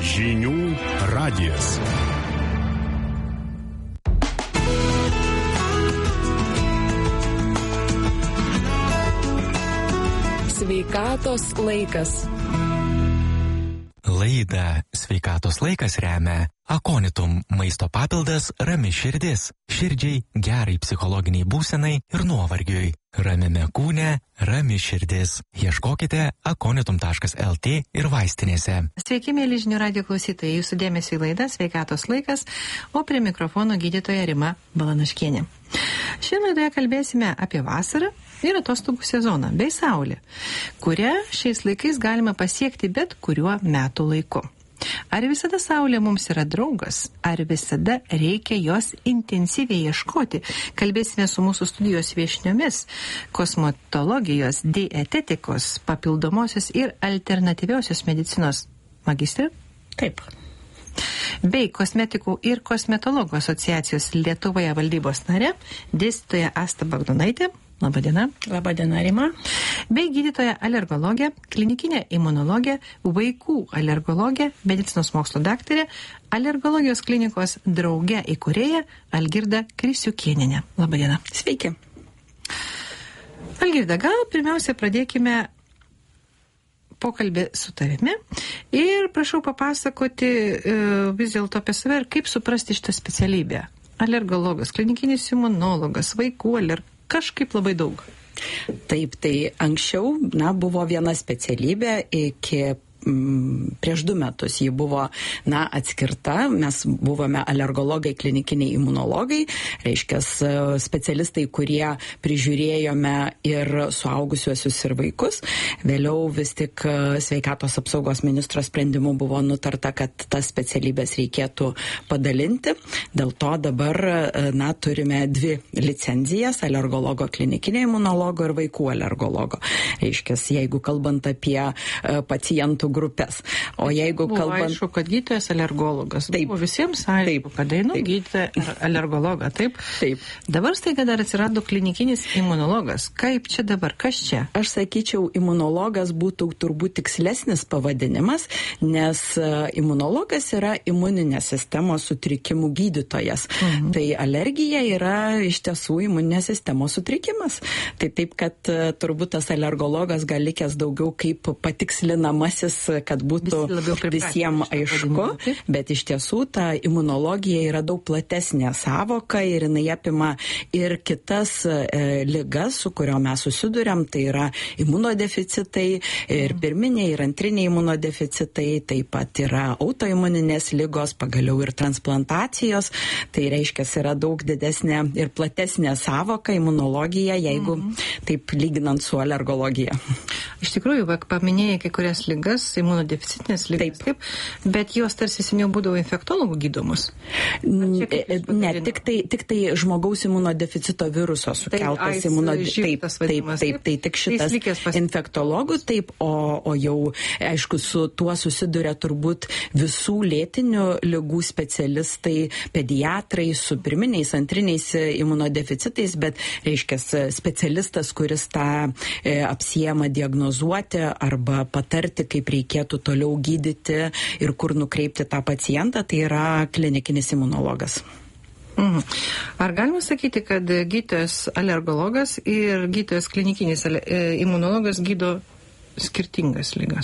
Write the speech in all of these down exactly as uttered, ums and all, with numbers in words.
Žinių radijas. Sveikatos laikas. Laidą Sveikatos laikas remia Akonitum maisto papildas Rami širdis. Širdžiai, gerai psichologiniai būsenai ir nuovargiui. Ramiame kūne, rami širdis. Ieškokite akonitum taškas el tė ir vaistinėse. Sveiki, mėly žinių radijo klausytojai. Jūsų dėmesio į laidą Sveikatos laikas, o prie mikrofono gydytoja Rima Balanaškienė. Šiandien laidoje kalbėsime apie vasarą ir atostogų sezoną bei saulę, kurią šiais laikais galima pasiekti bet kuriuo metų laiku. Ar visada saulė mums yra draugas? Ar visada reikia jos intensyviai ieškoti? Kalbėsime su mūsų studijos viešniomis, kosmetologijos, dietetikos, papildomosios ir alternatyviosios medicinos magistrė. Taip. Bei kosmetikų ir kosmetologų asociacijos Lietuvoje valdybos narė, dėstytoja Asta Bagdonaitė. Labadiena. Labadiena, Rima. Bei gydytoja alergologė, klinikinė imunologė, vaikų alergologė, medicinos mokslo daktarė, alergologijos klinikos drauge įkūrėja Algirda Krisiukienė. Labadiena. Sveiki. Algirda, gal pirmiausia pradėkime pokalbį su tavimi ir prašau papasakoti e, vis dėlto apie save ir kaip suprasti šitą specialybę. Alergologas, klinikinis imunologas, vaikų alergologas. Kažkaip labai daug. Taip, tai anksčiau, na, buvo viena specialybė iki mm, prieš du metus. Ji buvo, na, atskirta. Mes buvome alergologai, klinikiniai imunologai, reiškia specialistai, kurie prižiūrėjome ir suaugusiuosius ir vaikus. Vėliau vis tik sveikatos apsaugos ministro sprendimu buvo nutarta, kad tas specialybės reikėtų padalinti. Dėl to dabar, na, turime dvi licenzijas - alergologo, klinikinio imunologo ir vaikų alergologo. Reiškia, jeigu kalbant apie pacientų grupės. O jeigu buvo kalbant... aišku, kad gydytojas alergologas. Taip. Buvo visiems aišku, kad einu gydytoją alergologą. Taip. Taip. Dabar staiga dar atsirado klinikinis imunologas. Kaip čia dabar? Kas čia? Aš sakyčiau, imunologas būtų turbūt tikslesnis pavadinimas, nes imunologas yra imuninės sistemos sutrikimų gydytojas. Mhm. Tai alergija yra iš tiesų imuninės sistemos sutrikimas. Tai taip, kad turbūt tas alergologas gal likęs daugiau kaip patikslinamasis, kad būtų Visi visiems aišku, bet iš tiesų ta imunologija yra daug platesnė savoka ir jinai apima ir kitas e, ligas, su kurio mes susiduriam, tai yra imunodeficitai, ir pirminiai, ir antriniai imunodeficitai, taip pat yra autoimuninės ligos, pagaliau ir transplantacijos, tai reiškia, yra daug didesnė ir platesnė savoka imunologija, jeigu mm-hmm. taip lyginant su alergologija. Iš tikrųjų, paminėjai kai kurias ligas, imunodeficitinės ligas, taip. taip, bet jos tarsi seniau būdavo infektologų gydomos. Ne, tik tai, tik tai žmogaus imunodeficito viruso sukeltas imunodeficitas. Taip, taip, taip, tai tik šitas pas... infektologų, taip, o, o jau, aišku, su tuo susiduria turbūt visų lėtinių ligų specialistai, pediatrai su pirminiais, antriniais imunodeficitais, bet, reiškia, specialistas, kuris tą e, apsiema diagnozuoti arba patarti, kaip reikėtų toliau gydyti ir kur nukreipti tą pacientą, tai yra klinikinis imunologas. Mhm. Ar galima sakyti, kad gydytojas alergologas ir gydytojas klinikinis imunologas gydo skirtingas ligas?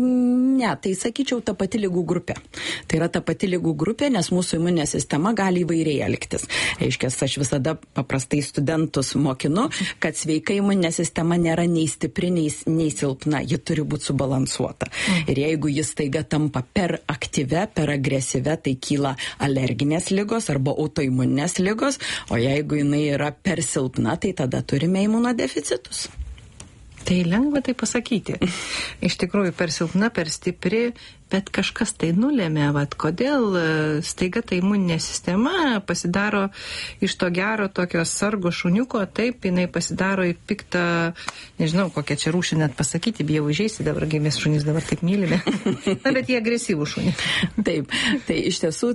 Ne, tai sakyčiau ta pati ligų grupė. Tai yra ta pati ligų grupė, nes mūsų imuninė sistema gali įvairiai elgtis. Reiškia, aš visada paprastai studentus mokinu, kad sveika imuninė sistema nėra nei stipri, nei, nei silpna, ji turi būti subalansuota. Mm. Ir jeigu jis taiga tampa per aktyve, per agresyve, tai kyla alerginės ligos arba autoimuninės ligos, o jeigu jinai yra per silpna, tai tada turime imunodeficitus. Tai lengva tai pasakyti. Iš tikrųjų, per silpna, per stipri, bet kažkas tai nulėmė, vat, kodėl staiga ta imuninė sistema pasidaro iš to gero tokio sargo šuniuko, taip, jinai pasidaro į piktą, nežinau, kokią čia rūšį net pasakyti, bijau įžeisti, dabar gimės šunys, dabar taip mylime. Na, bet jie agresyvų šunį. Taip, tai iš tiesų,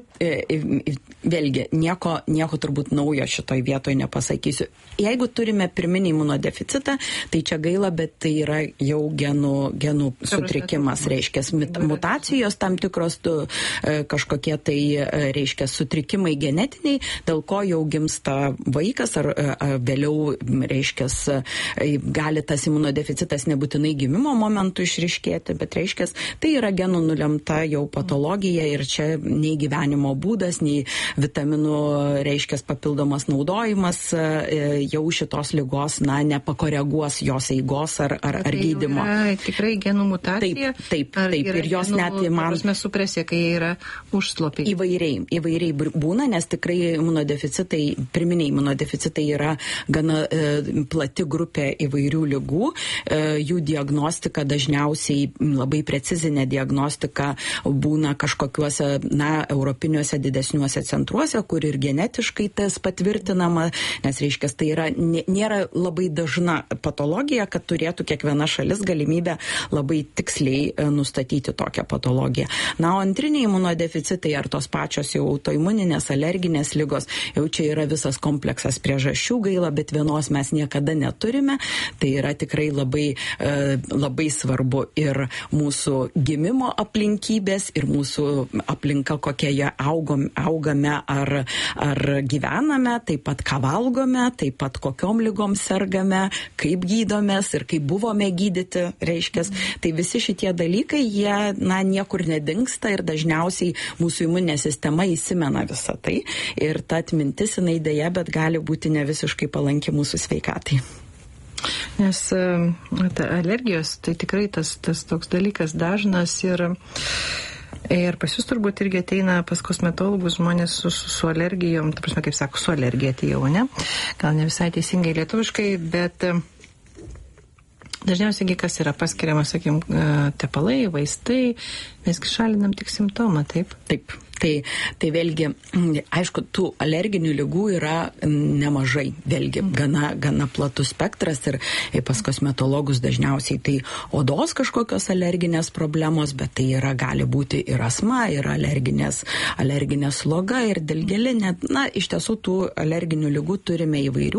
vėlgi, nieko, nieko turbūt naujo šitoj vietoj nepasakysiu. Jeigu turime pirminį imunodeficitą, tai čia gaila, bet tai yra jau genų, genų sutrikimas, reiškia mutacija. mutacijos tam tikros tu, kažkokie tai, reiškia, sutrikimai genetiniai, dėl ko jau gimsta vaikas ar, ar vėliau, reiškia, gali tas imunodeficitas nebūtinai gimimo momentu išryškėti, bet, reiškia, tai yra genų nulemta jau patologija ir čia nei gyvenimo būdas, nei vitaminų, reiškia, papildomas naudojimas jau šitos ligos, na, nepakoreguos jos eigos ar, ar, ar gydymo. Tai tikrai genų mutacija? Taip, taip, taip. Ir jos genų, net įman... Mes supresija, kai yra užslopiai. Įvairiai, įvairiai būna, nes tikrai imunodeficitai, pirminiai imunodeficitai yra gana e, plati grupė įvairių ligų. E, jų diagnostika dažniausiai labai precizinė diagnostika būna kažkokiuose, na, europiniuose didesniuose centruose, kur ir genetiškai tas patvirtinama, nes, reiškia, tai yra, nėra labai dažna patologija, kad turėtų kiekviena šalis galimybę labai tiksliai nustatyti tokią patologiją. Na, o antriniai imunodeficitai ar tos pačios jau autoimuninės, alerginės ligos, jau čia yra visas kompleksas priežasčių, gaila, bet vienos mes niekada neturime. Tai yra tikrai labai, labai svarbu ir mūsų gimimo aplinkybės, ir mūsų aplinka, kokioje augom, augame ar, ar gyvename, taip pat ką valgome, taip pat kokiom lygom sergame, kaip gydomės ir kaip buvome gydyti, reiškia. Tai visi šitie dalykai, jie, na, niekur nedingsta ir dažniausiai mūsų imuninė sistema įsimena visą tai. Ir ta atmintis, jinai dėja, bet gali būti ne visiškai palanki mūsų sveikatai. Nes ta alergijos, tai tikrai tas, tas toks dalykas dažnas ir Ir pas jūs turbūt irgi ateina pas kosmetologus žmonės su, su, su alergijom, ta prasme, kaip sako, su alergija atėjau, ne? Gal ne visai teisingai lietuviškai, bet dažniausiai kas yra paskiriama, sakim, tepalai, vaistai, mes šalinam tik simptomą, taip? Taip. Tai, tai vėlgi, aišku, tų alerginių ligų yra nemažai, vėlgi, gana, gana platus spektras ir pas kosmetologus dažniausiai tai odos kažkokios alerginės problemos, bet tai yra, gali būti ir astma, ir alerginės, alerginės sloga, ir dilgėlinė. Na, iš tiesų tų alerginių ligų turime įvairių.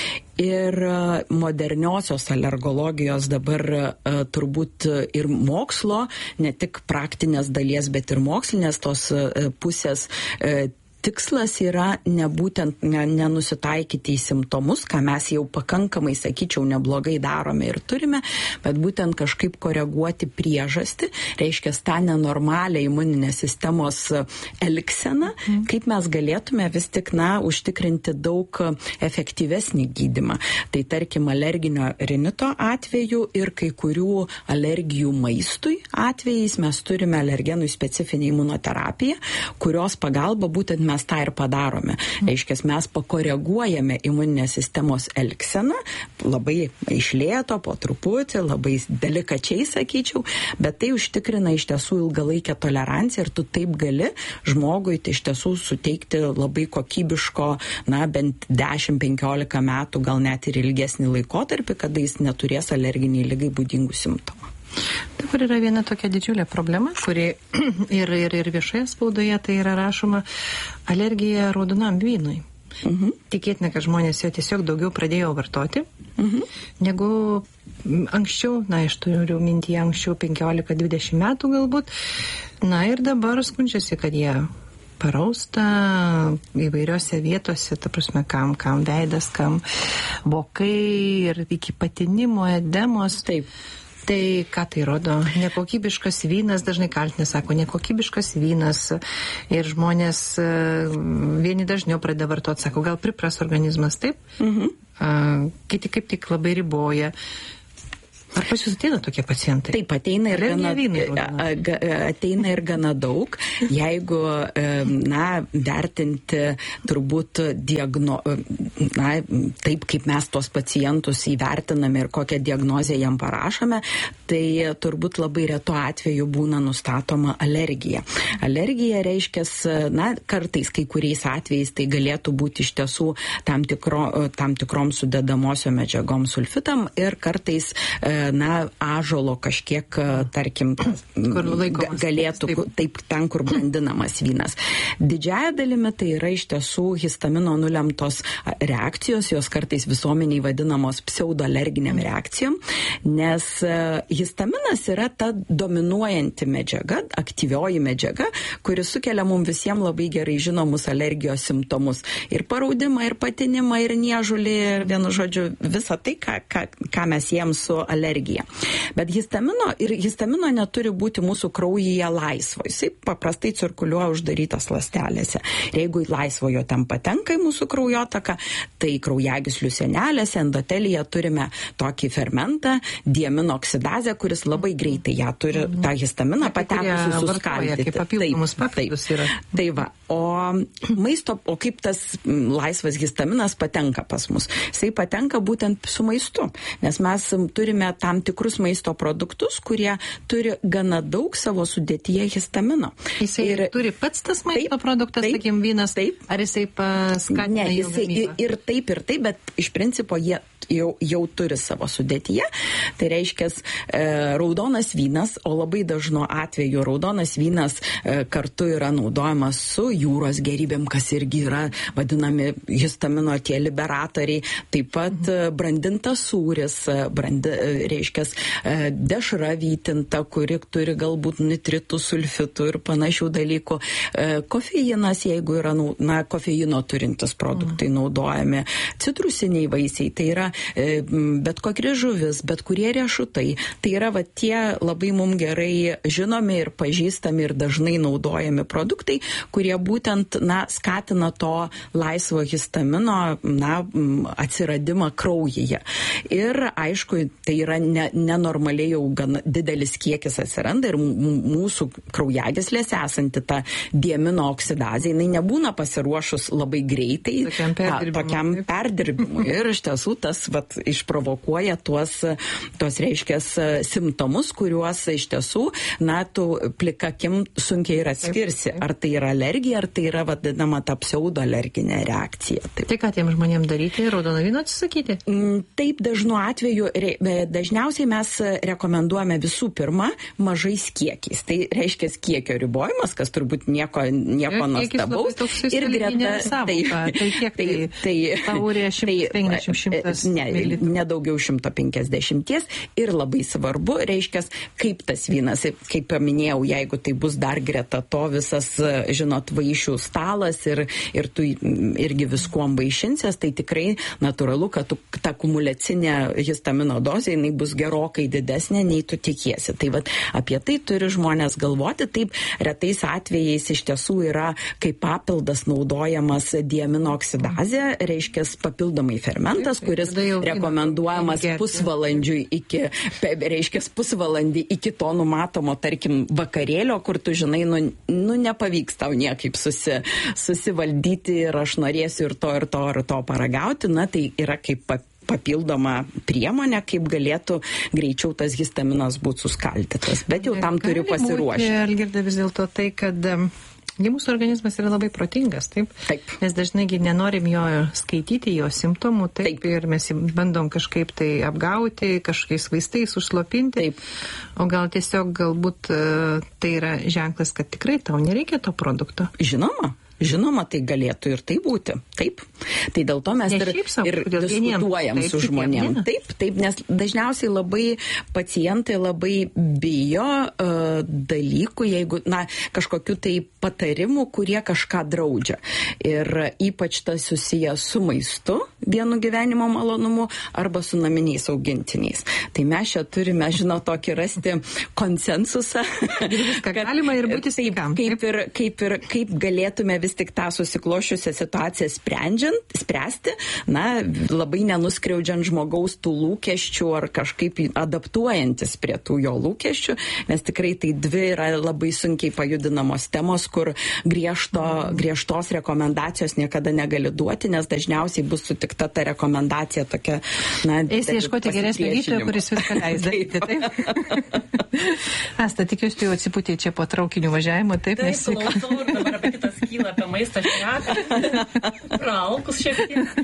Ir moderniosios alergologijos dabar uh, turbūt ir mokslo, ne tik praktinės dalies, bet ir mokslinės tos uh, pusės uh, tikslas yra ne būtent ne, nenusitaikyti į simptomus, ką mes jau pakankamai, sakyčiau, neblogai darome ir turime, bet būtent kažkaip koreguoti priežastį, reiškia tą nenormalią imuninės sistemos elgseną, mm. kaip mes galėtume vis tik, na, užtikrinti daug efektyvesnį gydymą. Tai tarkim alerginio rinito atveju ir kai kurių alergijų maistui atvejais mes turime alergenų specifinę imunoterapiją, kurios pagalba būtent mes tą ir padarome. Reiškia, mes pakoreguojame imuninės sistemos elgseną, labai iš lėto, po truputį, labai delikačiai, sakyčiau, bet tai užtikrina iš tiesų ilgalaikę toleranciją ir tu taip gali žmogui tai iš tiesų suteikti labai kokybiško, na, bent dešimt penkiolika metų, gal net ir ilgesnį laikotarpį, kada jis neturės alerginiai ligai būdingų simptomų. Dabar yra viena tokia didžiulė problema, kuri ir, ir, ir viešoje spaudoje tai yra rašoma alergija raudonam vynui. Mhm. Tikėtina, kad žmonės jo tiesiog daugiau pradėjo vartoti, mhm. negu anksčiau, na, aš turiu mintyje anksčiau penkiolika dvidešimt metų galbūt, na ir dabar skundžiasi, kad jie parausta įvairiose vietose, ta prasme, kam, kam veidas, kam bokai ir iki patinimo, edemos. Taip. Tai ką tai rodo? Nekokybiškas vynas, dažnai kaltinė sako, nekokybiškas vynas ir žmonės vieni dažniau pradeda vartoti, sako, gal pripras organizmas, taip? Mhm. A, kiti kaip tik labai riboja. Ar pas jūs ateina tokie pacientai? Taip, ateina ir, gana, ateina ir gana daug. Jeigu, na, vertinti turbūt diagno, na, taip, kaip mes tuos pacientus įvertiname ir kokią diagnozę jam parašome, tai turbūt labai retu atveju būna nustatoma alergija. Alergija reiškia, na, kartais kai kuriais atvejais tai galėtų būti iš tiesų tam, tikro, tam tikrom sudedamosiom medžiagom sulfitam ir kartais e, na, ąžuolo kažkiek, tarkim, ga, galėtų, taip. taip, ten, kur brandinamas vynas. Didžiąją dalimi tai yra iš tiesų histamino nulemtos reakcijos, jos kartais visuomeniai vadinamos pseudoalerginiam reakcijom, nes histaminas yra ta dominuojanti medžiaga, aktyvioji medžiaga, kuri sukelia mums visiems labai gerai žinomus alergijos simptomus. Ir paraudimą, ir patinimą, ir niežulį, ir vienu žodžiu, visą tai, ką, ką, ką mes jiems su alergija. Bet histamino ir histamino neturi būti mūsų kraujyje laisvo. Jisai paprastai cirkuliuoja uždarytas ląstelėse. Ir jeigu laisvojo ten patenka į mūsų kraujotaką, tai kraujagyslių sienelėse, endotelyje turime tokį fermentą, diamino oksidazę, kuris labai greitai ją turi, tą histaminą patekusi suskaldyti. Kaip papildomus papildus yra. Tai va, o maisto, o kaip tas laisvas histaminas patenka pas mus? Jisai patenka būtent su maistu, nes mes turime tam tikrus maisto produktus, kurie turi gana daug savo sudėtyje histamino. Jisai ir turi pats tas maisto taip, produktas, taip, sakykim, vynas, taip, ar jisai paskatina ne, jų jisai gamybą? Ir taip, ir taip, bet iš principo jie jau, jau turi savo sudėtyje. Tai reiškia, e, raudonas vynas, o labai dažnu atveju raudonas vynas e, kartu yra naudojamas su jūros gerybėm, kas irgi yra vadinami histamino tie liberatoriai. Taip pat e, brandintas sūris, brandi, e, reiškia, e, dešra vytinta, kuri turi galbūt nitritų, sulfitų ir panašių dalykų. E, kofeinas, jeigu yra, na, kofeino turintis produktai mm. naudojami. Citrusiniai vaisiai, tai yra bet kokia žuvis, bet kurie riešutai. Tai yra va tie labai mums gerai žinomi ir pažįstami ir dažnai naudojami produktai, kurie būtent, na, skatina to laisvo histamino, na, atsiradimą kraujyje. Ir, aišku, tai yra ne, nenormaliai jau gan didelis kiekis atsiranda ir mūsų kraujagyslėse esanti ta diamino oksidazė, jinai nebūna pasiruošus labai greitai tokiam perdirbimui. Tokiam perdirbimui. Ir iš tiesų tas vat, išprovokuoja tuos, tuos reiškias simptomus, kuriuos iš tiesų, na, tu plika akim sunkiai ir atskirsi. Ar tai yra alergija, ar tai yra vadinama ta pseudoalerginė reakcija. Taip. Tai ką tiem žmonėms daryti? Raudono vyno atsisakyti? Taip, dažnu atveju, dažniausiai mes rekomenduojame visų pirma mažais kiekiais. Tai reiškia kiekio ribojimas, kas turbūt nieko, nieko nuostabaus. Ir greta... Tai, tai kiek tai? Tai taurė šimtas penkiasdešimt šimtas ne, nedaugiau šimto penkiasdešimties ir labai svarbu, reiškia, kaip tas vynas, kaip paminėjau, jeigu tai bus dar greta to visas, žinot, vaišių stalas ir, ir tu irgi viskuom vaišinsies, tai tikrai natūralu, kad tu, ta kumulacinė histamino dozė, jinai bus gerokai didesnė, nei tu tikiesi. Tai vat, apie tai turi žmonės galvoti, taip retais atvejais iš tiesų yra kaip papildas naudojamas diamino oksidazė, reiškia papildomai fermentas, kuris rekomenduojamas pusvalandžiui iki, reiškia pusvalandį iki to numatomo, tarkim, vakarėlio, kur tu žinai, nu, nu nepavyks tau niekaip susi, susivaldyti ir aš norėsiu ir to, ir to, ir to paragauti, na tai yra kaip papildoma priemonė, kaip galėtų greičiau tas histaminas būti suskaldytas. Bet jau tam turiu pasiruošti. Algirda, vis dėlto tai, kad Gi mūsų organizmas yra labai protingas, taip? Taip. Mes dažnai nenorim jo skaityti, jo simptomų, taip, taip. Ir mes bandom kažkaip tai apgauti, kažkokiais vaistais užslopinti. Taip. O gal tiesiog galbūt tai yra ženklas, kad tikrai tau nereikia to produkto? Žinoma. Žinoma, tai galėtų ir tai būti. Taip. Tai dėl to mes ne ir, sau, ir diskutuojam taip, su žmonėm. Taip, taip, taip, nes dažniausiai labai pacientai labai bijo uh, dalykų, jeigu, na, kažkokių tai patarimų, kurie kažką draudžia. Ir ypač tas susijęs su maistu, vienu gyvenimo malonumu, arba su naminiais augintiniais. Tai mes čia turime, žinau, tokį rasti konsensusą. Ir viską galima ir būti sveikam. Kaip ir, kaip ir, kaip galėtume vis tik tą susiklošiusią situaciją sprendžiant, spręsti, na, labai nenuskriaudžiant žmogaus tų lūkesčių ar kažkaip adaptuojantis prie tų jo lūkesčių, nes tikrai tai dvi yra labai sunkiai pajudinamos temos, kur griežto, griežtos rekomendacijos niekada negali duoti, nes dažniausiai bus sutikta ta, ta rekomendacija tokia, na... Eisi ieškoti geresnio gydytojo, kuris viską leis daryti, taip? Asta, tikiuosi, tu jau atsipūtė čia po traukinių važiavimo, taip? Taip, nes... klausau ir dabar apie kitas kyla, apie maistą šneka, praalkus šiek tiek.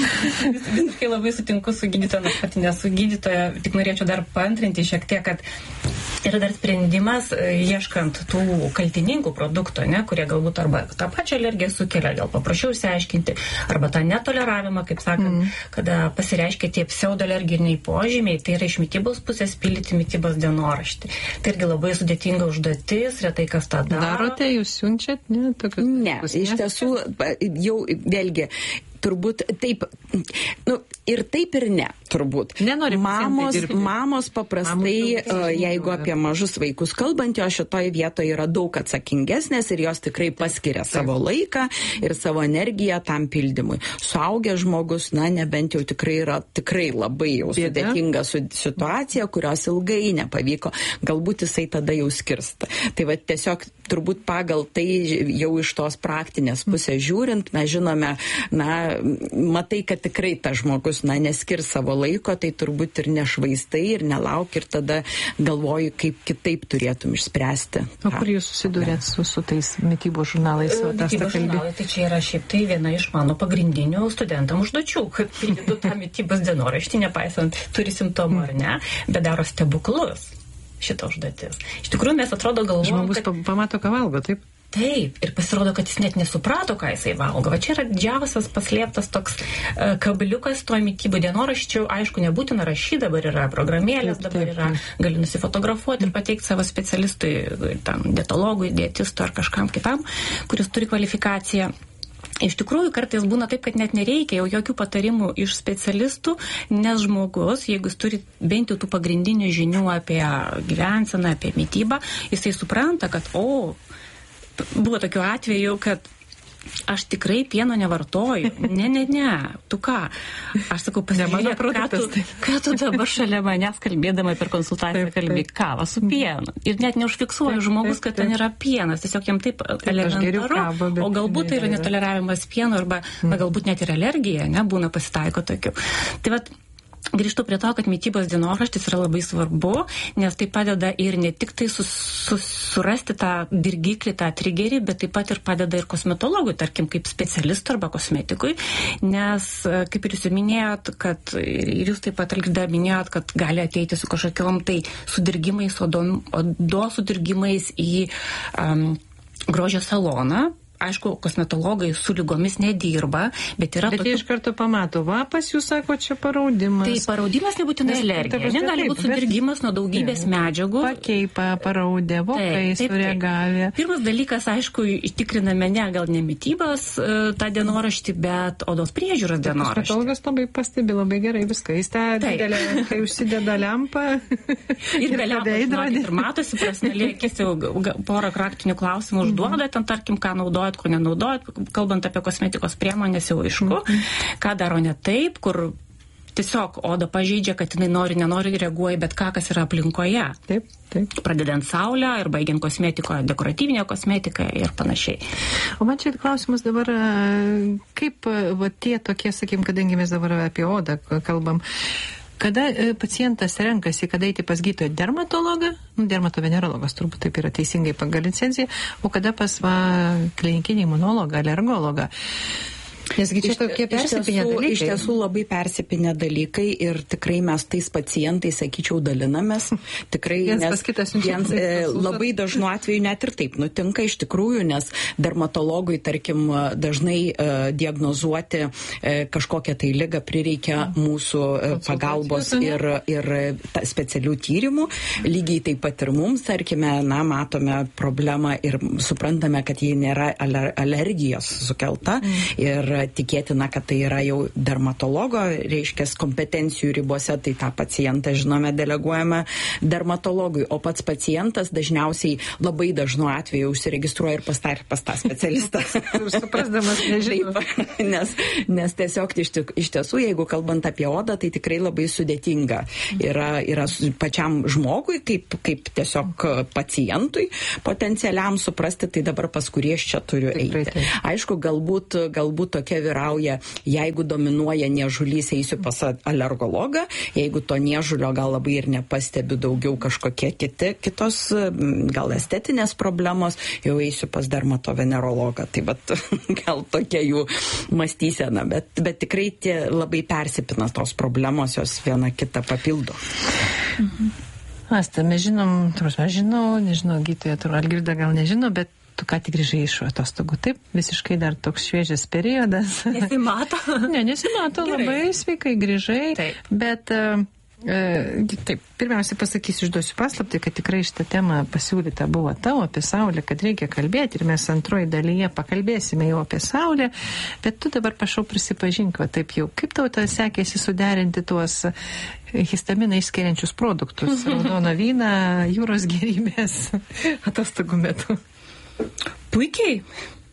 Visiškai labai sutinku su gydytoja, nors pati nesu gydytoja, tik norėčiau dar paantrinti šiek tiek, kad yra dar sprendimas, ieškant tų kaltininkų produkto, ne, kurie galbūt arba tą pačią alergiją sukelia, gal paprašiau išsiaiškinti, arba tą netoleravimą, kaip sakant, mm. kada pasireiškia tie pseudoalerginiai požymiai, tai yra iš mitybos pusės pildyti mitybos dienoraštį. Tai irgi labai sudėtinga užduotis, retai kas tą daro. Darote, jūs siunčiat, ne? Tokius, ne, iš tiesų, jau vėlgi, turbūt taip, nu, ir taip ir ne, turbūt. Nenori mamos, mamos paprastai, uh, jeigu apie mažus vaikus kalbant, jo šitoje vietoje yra daug atsakingesnės ir jos tikrai paskiria savo laiką ir savo energiją tam pildymui. Suaugęs žmogus, na, nebent jau tikrai yra tikrai labai jau sudėtinga situacija, kurios ilgai nepavyko, galbūt jisai tada jau skirsta. Tai va tiesiog turbūt pagal tai jau iš tos praktinės pusės žiūrint, mes žinome, na, matai, kad tikrai tas žmogus, na, neskirs savo laiko, tai turbūt ir nešvaistai, ir nelauk, ir tada galvoju, kaip kitaip turėtum išspręsti. O kur jūs susidūrėt su, su tais mitybos žurnalais? Mitybos žurnalai, tai čia yra šiaip tai viena iš mano pagrindinių studentam užduočių, kad pildytų tą mitybos dienoraštį, nepaisant turi simptomų ar ne, bet daro stebuklus šitą užduotis. Iš tikrųjų, mes atrodo galvojam, žmogus kad... pamato, ką valgo, taip? Taip, ir pasirodo, kad jis net nesuprato, ką jisai valgo. Va čia yra didžiausias paslėptas toks uh, kabliukas toj mitybų dienoraščių. Aišku, nebūtina rašyti, dabar yra programėlės, dabar yra, gali nusifotografuoti ir pateikti savo specialistui, tam, dietologui, dietistui ar kažkam kitam, kuris turi kvalifikaciją. Iš tikrųjų, kartais būna taip, kad net nereikia jau jokių patarimų iš specialistų, nes žmogus, jeigu jis turi bent jau tų pagrindinių žinių apie gyvenseną, apie mitybą, jisai supranta, kad, o, buvo tokių atvejų, kad aš tikrai pieno nevartoju. Ne, ne, ne. Tu ką? Aš sakau, pasižiūrėk, ką, tu, ką tu dabar šalia manęs kalbėdama per konsultaciją kalbė kavą su pienu. Ir net neužfiksuoju žmogus, kad ten yra pienas. Tiesiog jam taip elementaru. O galbūt tai yra netoleravimas pieno arba na, galbūt net ir alergija, ne, būna pasitaiko tokių. Tai vat, grįžtu prie to, kad mitybos dienoraštis yra labai svarbu, nes tai padeda ir ne tik tai sus, sus, surasti tą dirgiklį, tą trigerį, bet taip pat ir padeda ir kosmetologui, tarkim, kaip specialistui arba kosmetikui, nes, kaip ir jūs minėjot, kad ir jūs taip pat Algirda minėjot, kad gali ateiti su kažkokiom tai sudirgimais, odos sudirgimais į um, grožio saloną. Aišku, kosmetologai su lygomis nedirba, bet yra... Bet tokių... jie iš karto pamato, va, pas jūs sako, čia paraudimas. Tai paraudimas nebūtinai alergija. Negali būti sudirgimas nuo daugybės taip, medžiagų. Pakeipa, paraudė, vokai sureagavę. Pirmas dalykas, aišku, tikriname ne gal ne mitybos tą dienoraštį, bet odos priežiūros dienoraštį. Kosmetologas labai pastebi, labai gerai viską. Jis tą didelę, kai užsideda lempą. Ir be lempos, ir matosi, prasnelė, akis jau porą praktinių klausimų užduoda, ten tarkim, ką naudojat, ko nenaudojat, kalbant apie kosmetikos priemonės jau aišku, mm-hmm. ką daro ne taip, kur tiesiog oda pažeidžia, kad jinai nori, nenori reaguoja, bet ką, kas yra aplinkoje. Taip, taip. Pradedant saulę ir baigiant kosmetikoje, dekoratyvinę kosmetiką ir panašiai. O man čia klausimas dabar, kaip va, tie tokie, sakykim, kadangi mes dabar apie odą kalbam, kada pacientas renkasi, kada eiti pas gydytoją dermatologą, nu, dermatovenerologas turbūt taip yra teisingai pagal licenciją, o kada pas va, klinikinį imunologą, alergologą. Nesgi čia tokie persipinę dalykai. Iš tiesų labai persipinę dalykai ir tikrai mes tais pacientais, sakyčiau, dalinamės. Tikrai, nes viens, e, labai dažnu atveju net ir taip nutinka iš tikrųjų, nes dermatologui, tarkim, dažnai e, diagnozuoti e, kažkokią tai ligą prireikia mūsų e, pagalbos ir, ir ta, specialių tyrimų. Lygiai taip pat ir mums, tarkime, na, matome problemą ir suprantame, kad ji nėra aler, alergijos sukelta mm. ir tikėtina, kad tai yra jau dermatologo, reiškia, kompetencijų ribose, tai tą pacientą, žinome, deleguojame dermatologui, o pats pacientas dažniausiai labai dažnu atveju užsiregistruoja ir pas tą, pas tą specialistą. Suprasdamas, nežinau. Taip, nes, nes tiesiog iš, iš tiesų, jeigu kalbant apie odą, tai tikrai labai sudėtinga. Yra, yra pačiam žmogui, kaip, kaip tiesiog pacientui potencialiam suprasti, tai dabar pas kurį aš čia turiu eiti. Aišku, galbūt, galbūt tokia vyrauja, jeigu dominuoja niežulys, eisiu pas alergologą, jeigu to niežulio gal labai ir nepastebiu, daugiau kažkokie kiti, kitos gal estetinės problemos, jau eisiu pas dermatovenerologą. Tai bet gal tokia jų mąstysena, bet, bet tikrai tie labai persipina tos problemos, jos viena kitą papildo. Mhm. Asta, mes žinom, turbūt mes žinau, nežinau, gydytoja, turbūt Algirda gal nežino, bet tu ką tik grįžai iš atostogų. Taip, visiškai dar toks šviežias periodas. Nesimato. Ne, nesimato, Gerai. Labai sveikai grįžai. Taip. Bet, e, taip, pirmiausia pasakysiu, išduosiu paslaptį, kad tikrai šitą temą pasiūlyta buvo tavo apie Saulę, kad reikia kalbėti ir mes antroji dalyje pakalbėsime jau apie Saulę, bet tu dabar prašau prisipažink, va taip jau, kaip tau tą sekėsi suderinti tuos histaminą išskiriančius produktus, raudoną vyną, jūros gėrybės atostogų metu? Puikiai.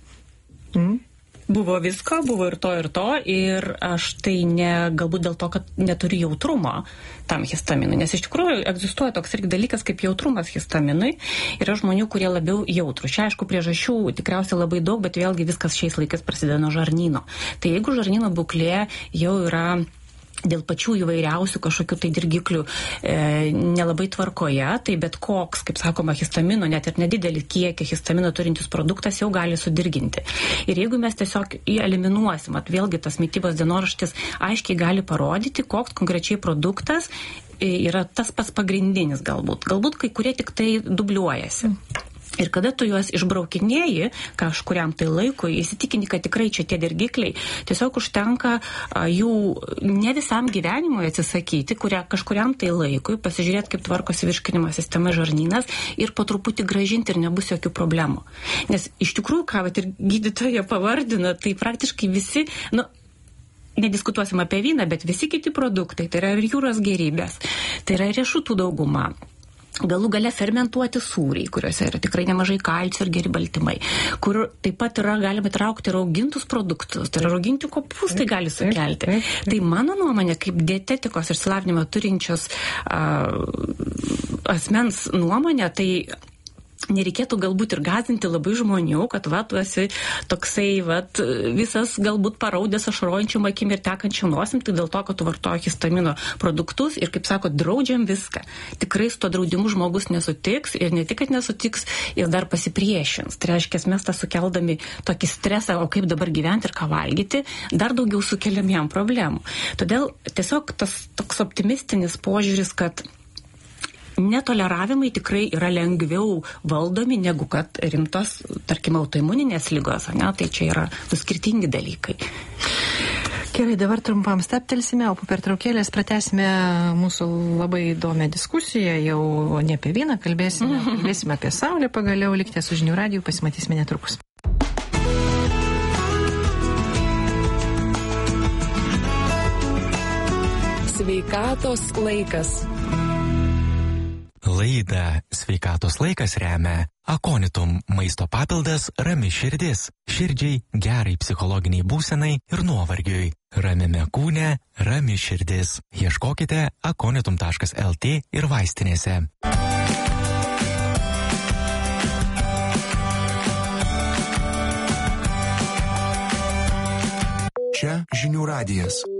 Mm. Buvo visko, buvo ir to, ir to, ir aš tai ne, galbūt dėl to, kad neturiu jautrumo tam histaminui, nes iš tikrųjų egzistuoja toks irgi dalykas kaip jautrumas histaminui. Yra žmonių, kurie labiau jautrų. Čia, aišku, priežasčių tikriausiai labai daug, bet vėlgi viskas šiais laikais prasideda nuo žarnyno. Tai jeigu žarnyno būklė jau yra dėl pačių įvairiausių kažkokių tai dirgiklių e, nelabai tvarkoje, tai bet koks, kaip sakoma, histamino, net ir nedidelį kiekį histamino turintis produktas jau gali sudirginti. Ir jeigu mes tiesiog jį eliminuosim, at vėlgi tas mitybos dienoraštis aiškiai gali parodyti, koks konkrečiai produktas yra tas pats pagrindinis galbūt. Galbūt kai kurie tik tai dubliuojasi. Ir kada tu juos išbraukinėji kažkuriam tai laikui, įsitikini, kad tikrai čia tie dirgikliai, tiesiog užtenka a, jų ne visam gyvenimui atsisakyti, kuria, kažkuriam tai laikui, pasižiūrėti, kaip tvarkosi virškinimo sistema, žarnynas ir po truputį gražinti ir nebus jokių problemų. Nes iš tikrųjų, ką vat ir gydytoja pavardina, tai praktiškai visi, nu, nediskutuosim apie vyną, bet visi kiti produktai, tai yra ir jūros gėrybės, tai yra riešutų dauguma. Galų gale fermentuoti sūriai, kuriuose yra tikrai nemažai kalcio ir geri baltymai, kur taip pat yra galima traukti raugintus produktus, tai yra rauginti kopūstai gali sukelti. Tai mano nuomonė, kaip dietetikos išsilavinimą turinčios uh, asmens nuomonė, tai nereikėtų galbūt ir gąsdinti labai žmonių, kad va, tu esi toksai, va, visas galbūt paraudęs ašarojančių akim ir tekančių nosim, tai dėl to, kad tu vartoji histamino produktus ir, kaip sako, draudžiam viską. Tikrai su to draudimu žmogus nesutiks ir ne tik, kad nesutiks, jis dar pasipriešins. Tai reiškia, mes tą sukeldami tokį stresą, o kaip dabar gyventi ir ką valgyti, dar daugiau sukeliam jam problemų. Todėl tiesiog tas toks optimistinis požiūris, kad netoleravimai tikrai yra lengviau valdomi negu kad rimtos, tarkim, autoimuninės ligos, ne? Tai čia yra du skirtingi dalykai. Gerai, dabar trumpam staptelsime, o po pertraukėlės pratęsime mūsų labai įdomią diskusiją, jau ne apie vyną kalbėsime, kalbėsime apie Saulę pagaliau, likite su Žinių radiju, pasimatysime netrukus. Sveikatos laikas. Laidą Sveikatos laikas remia Akonitum maisto papildas Rami širdis. Širdžiai, gerai psichologiniai būsenai ir nuovargiui. Ramiame kūne, Rami širdis. Ieškokite akonitum taškas lt ir vaistinėse. Čia Žinių radijas.